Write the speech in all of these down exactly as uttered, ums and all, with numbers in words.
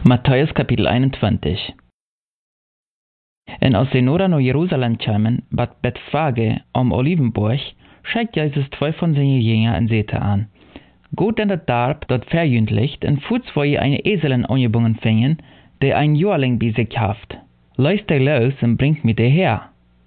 Matthäus Kapitel einundzwanzig. En als ze Nora naar Jeruzalem kwamen, bij Bethphage am Olivenberg, schickt Jesus zwei von seinen Jüngern en zette aan. Geht in das Dorp, dat verjünt ligt, en voets wo je eine Eselin angebungen fingen, die ein Jüngling bei sich haft. Leist die los en bringt mir die her.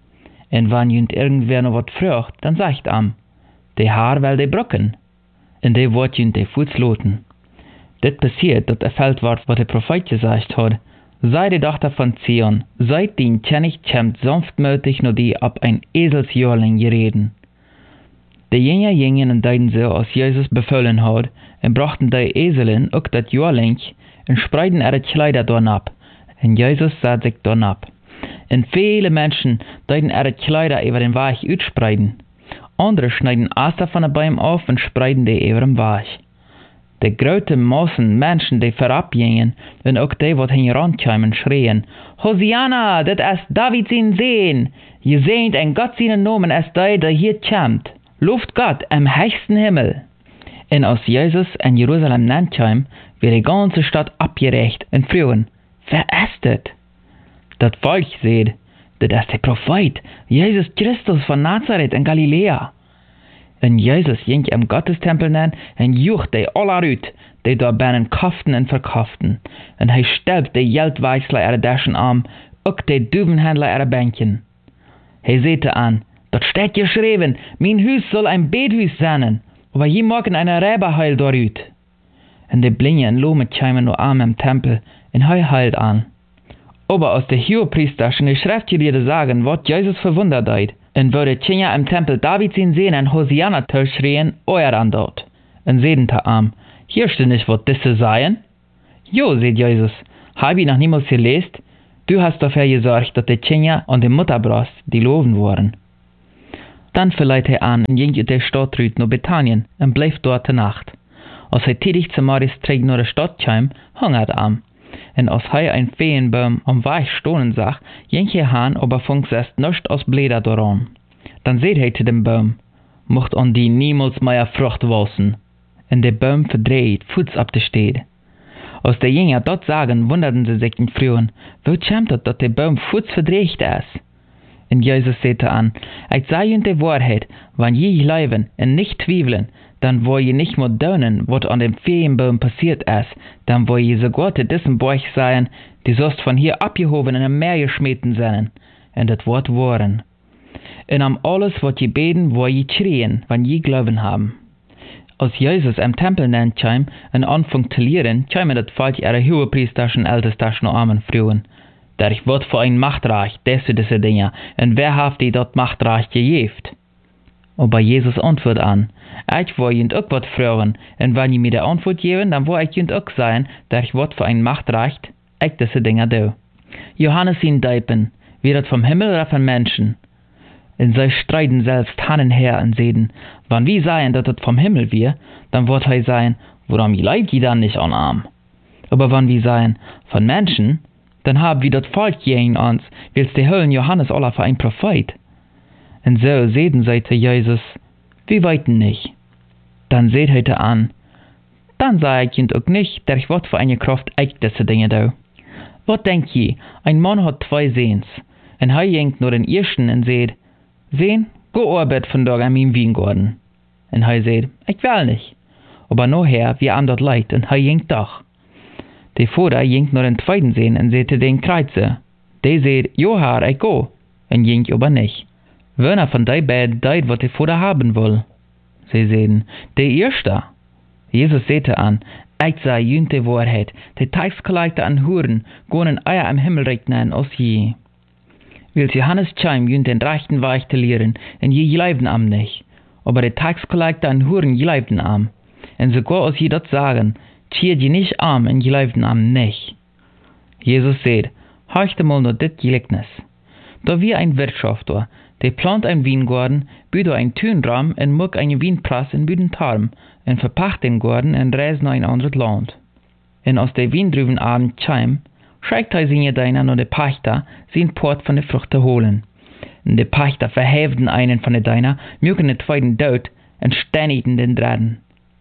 En wann jünt irgendwer noch wat frucht, dann sagt am, die Haar will die brücken. En die wordt jünt die voets loten. Dit passiert, dat erfüllt wordt wat der Prophet gesagt hat. Sei die Tochter von Zion, seid den König kämmt sanftmütig nur die ab ein Eselsjörling gereden. Die Jünger gingen und deuten so, als Jesus befohlen hat, und brachten die Eselin auch dat Jörling und spreiden ihre Kleider dorn ab. Und Jesus sah sich dorn ab. Und viele Menschen deuten ihre Kleider über den Weg utspreiden. Andere schneiden Aster von den Bäumen auf und spreiden die über den Weg. Die große Massen Menschen, die vorabgingen, und auch die, die hinrankamen, schrien, Hosianna, das ist David sein Sohn. Je seht en Gott seinen Namen ist der, der hier kommt. Lobt Gott im höchsten Himmel. Und als Jesus in Jerusalem nankam, wird die ganze Stadt abgerecht und frühen, wer ist das? Das Volk seht, das ist der Prophet, Jesus Christus von Nazareth in Galiläa. Und Jesus ging im Gottestempel nan und jucht die aller ut, die da binnen kauften und verkauften. Und er stellt die Geldwechsler ihre Taschen an, auch die Duvenhändler ihre Bänken. Er sagte an, dort steht geschrieben, mein Haus soll ein Bethaus sein, aber je morgen eine Räberheil dorüt. Und die Blinden und Lohmen kamen nur an im Tempel, und er heilt an. Aber aus der Hohepriester schon die Schriftgelehrten sagen, was Jesus verwundert hat. Und wo die Kinder im Tempel David ihn sehen und Hosianna schreien, euer an dort. Und sehen ta am, hier steht nicht, was diese seien? Jo, sagt Jesus, hab ich noch niemals gelesen? Du hast dafür gesorgt, dass die Kinder und die Mutterbrust die loben waren. Dann verleiht er an und ging in der Stadt rüt nach Bethanien und bleib dort die Nacht. Als er tätig zum Morgenstreik nach der Stadt kam, hungert am. Und als er ein Feenbaum am Weg stohlen sah, ging er han, aber funks erst nicht aus Bläder daran. Dann seht er zu dem Baum, mocht an die niemals mehr Frucht wachsen. Und der Baum verdreht, Fuß ab der Stede. Als die Jünger dort sagen, wunderten sie sich in Frühen, wo kommt es, dass der Baum Fuß verdreht ist? Und Jesus sagte an, ich sage ihnen die Wahrheit, wenn je glauben und nicht zweifeln, dann wo je nicht mehr daunen, was an dem Feenbaum passiert ist, dann wo je sogar zu diesem Bauch sein, die sollst von hier abgehoben in ein Meer geschmeten sein. Und das Wort waren. Und am alles, was je beten, wo je schreien, wenn je Glauben haben. Als Jesus im Tempel nennt kam und anfängt zu lehren, kamen das Volk ihre Hohepriesterschen Ältesten noch armen Frauen. Der ich wird für ein Machtreich, das zu diese Dinge, und wer hat die dort Machtreich gegeft? Aber Jesus antwortet an, ich will jünd auch was fragen, und wenn ihr mir die Antwort geben, dann will ich jünd auch sein, der ich wird für ein Machtreich, ich diese Dinge do. Johannes ihn Deipen, wird das vom Himmel oder von Menschen? Und sie streiten selbst Hand und her und sehen, wenn wir sagen, dass das vom Himmel wir, dann wird er sagen, warum ihr leibt ihr dann nicht an Arm? Aber wenn wir sagen, von Menschen, dann haben wir das Volk gegen uns, willst die Höllen Johannes aller für ein Prophet. Und so sehen sie zu Jesus, wir weiten nicht. Dann seht heute an, dann sage ich ihnen auch nicht, der ich wird für eine Kraft echt diese Dinge da. Was denkt ihr, ein Mann hat zwei Sehens, und er jenkt nur den ersten und sagt, Sehen, go arbeit von da an meinem Weingarten. Und er sagt, ich will nicht. Aber nachher, wir haben dort leid, und er jenkt doch. Der Vater jenkt nur den zweiten Sehen und sagte den Kreuze. Der sagt, jo Herr, ich go, und jenkt aber nicht. Wer von die beiden deit, was der Vater haben will? Sie sagen, der Erste. Jesus sagte an, ich sage jünd die Wahrheit, die Taxkollector an Huren gehen Eier am Himmel regnen als je. Will Johannes Chaim jünd den rechten Weg zu lehren, und je glauben am nicht. Aber die Taxkollector an Huren glauben am. Und sogar als je das sagen, tiert je nicht am und glauben am nicht. Jesus sagt, horchte mal nur dit Gleichnis. Da wie ein Wirtschafter, der plant ein Weingarten, büht ein Tünraum und mag einen Weinpress in büden Tarm, und verpacht den Garten und reist nach ein anderes Land. Und als der Weindrüben Abend kam, schickt er seine Diener und der Pächter, sein Port von der Frucht zu holen. Und der Pächter verhäften einen von den Diener, mögen den zweiten dort und steinigten den dritten.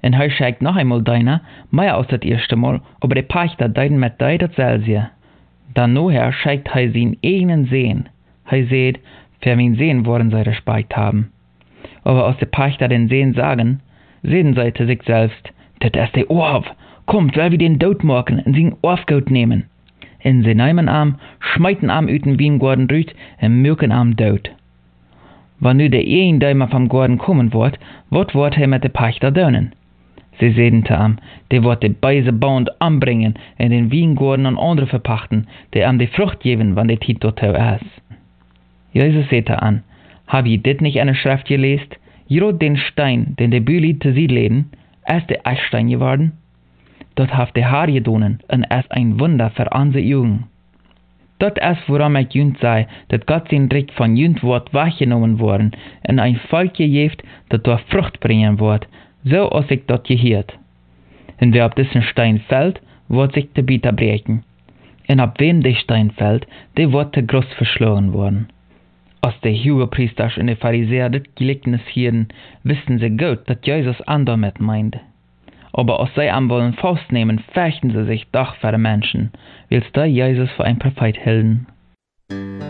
En hij schijkt noch einmal deiner, mehr als das erste Mal, aber der Pächter deiden mit dei dasselbe. Dann nachher schijkt hij zijn eigenen Sehen. Hij seht, für wen Sehen wollen sie Respekt haben. Aber als die Pächter den Sehen sagen, sehen sie zu sich selbst, das ist der Orf, kommt, weil wir den Tod machen und sein Orfgout nehmen. En sie nehmen am, schmeiten am uit den Wiengorden rüt en möken am dood. Wann nu der een Däumer vom Gorden kommen wird, wat wordt hij met de Pächter doen? Sie sehen te am, der wird de beise Band anbringen en den Wiengorden an andere verpachten, der am die Frucht geben, wann der Tiet dort ist. Jesus sehte an, hab je dit nicht eine Schrift gelest? Jrod den Stein, den der Büli te sie leden, ist der Echtstein geworden? Dort haft der Haar gedonen, en ist ein Wunder für unsere Jugend. Dort ist, woran ich jünd sei, dat Gott sein Recht von jünd Wort weggenommen worden, en ein Volk gejeft, dat dort Frucht bringen wird, so als ich dort gehört. Und wer auf diesen Stein fällt, wird sich der Bieter brechen. Und ab wem der Stein fällt, der wird der groß verschlagen worden. Als der Hohepriester und die Pharisäer das Gleichnis hielten, wissen sie gut, dass Jesus damit meint. Aber als sie am wollen festnehmen, fürchten sie sich doch vor den Menschen, weil sie Jesus für ein Prophet hielten.